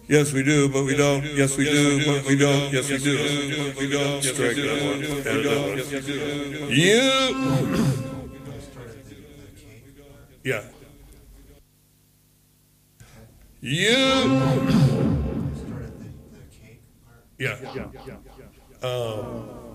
Yes, we do, but we don't. Yes, we do, but we don't. Yes, we do. We don't. Strike that one. Add that one. You. Yeah. You. Yeah.